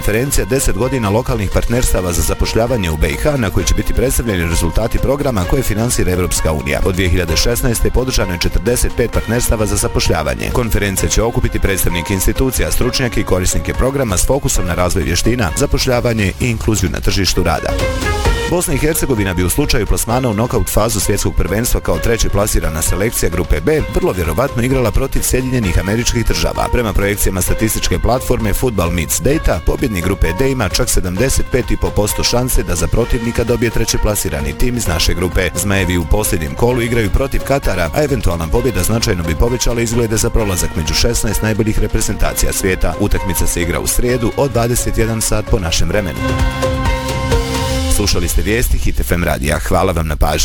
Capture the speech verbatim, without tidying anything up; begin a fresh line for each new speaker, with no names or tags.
konferencija deset godina lokalnih partnerstava za zapošljavanje u B i H na kojoj će biti predstavljeni rezultati programa koje finansira Evropska unija. Od dvije hiljade šesnaeste. podržano je četrdeset pet partnerstava za zapošljavanje. Konferencija će okupiti predstavnike institucija, stručnjake i korisnike programa s fokusom na razvoj vještina, zapošljavanje i inkluziju na tržištu rada. Bosna i Hercegovina bi u slučaju plasmana u nokaut fazu svjetskog prvenstva kao treće plasirana selekcija grupe B vrlo vjerovatno igrala protiv Sjedinjenih Američkih Država. Prema projekcijama statističke platforme Football Meets Data, pobjednik grupe D ima čak sedamdeset pet zarez pet posto šanse da za protivnika dobije treće plasirani tim iz naše grupe. Zmajevi u posljednjem kolu igraju protiv Katara, a eventualna pobjeda značajno bi povećala izglede za prolazak među šesnaest najboljih reprezentacija svijeta. Utakmica se igra u srijedu od dvadeset jedan sat po našem vremenu. Slušali ste vijesti Hit F M radija. Hvala vam na pažnji.